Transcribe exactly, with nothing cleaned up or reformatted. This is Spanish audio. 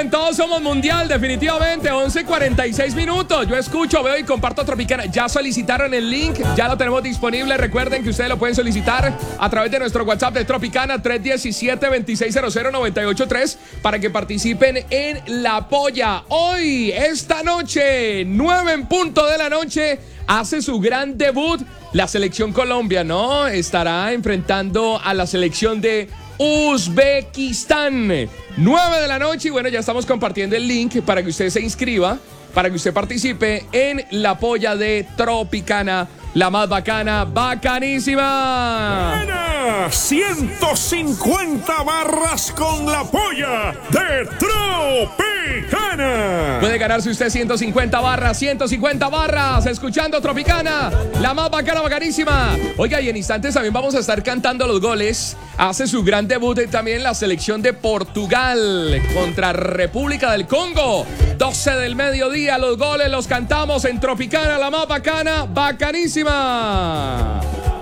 bien, todos somos mundial, definitivamente. once cuarenta y seis minutos. Yo escucho, veo y comparto Tropicana. Ya solicitaron el link, ya lo tenemos disponible. Recuerden que ustedes lo pueden solicitar a través de nuestro WhatsApp de Tropicana tres uno siete, dos seis cero cero, nueve ocho tres para que participen en La Polla. Hoy, esta noche, nueve en punto de la noche, hace su gran debut la selección Colombia, ¿no? Estará enfrentando a la selección de Uzbekistán. nueve de la noche y bueno, ya estamos compartiendo el link para que usted se inscriba, para que usted participe en La Polla de Tropicana, la más bacana, bacanísima. ¡Gana ciento cincuenta barras con La Polla de Tropicana! Puede ganarse usted ciento cincuenta barras, ciento cincuenta barras, escuchando Tropicana, la más bacana, bacanísima. Oiga, y en instantes también vamos a estar cantando los goles. Hace su gran debut también la selección de Portugal contra República del Congo. doce del mediodía, los goles los cantamos en Tropicana, la más bacana, bacanísima.